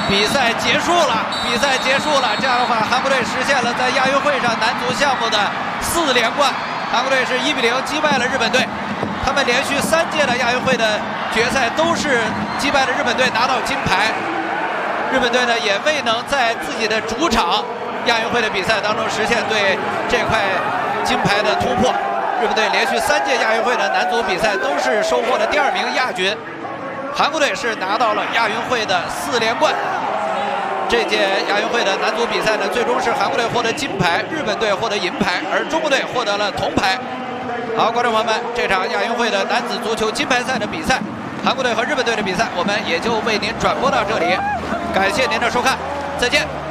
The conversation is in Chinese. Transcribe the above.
比赛结束了，比赛结束了。这样的话，韩国队实现了在亚运会上男足项目的4连冠。韩国队是1比0击败了日本队，他们连续3届的亚运会的决赛都是击败了日本队拿到金牌。日本队呢也未能在自己的主场亚运会的比赛当中实现对这块金牌的突破。日本队连续3届亚运会的男足比赛都是收获了第2名亚军。韩国队是拿到了亚运会的4连冠。这届亚运会的男足比赛呢，最终是韩国队获得金牌，日本队获得银牌，而中国队获得了铜牌。好，观众朋友们，这场亚运会的男子足球金牌赛的比赛，韩国队和日本队的比赛，我们也就为您转播到这里。感谢您的收看，再见。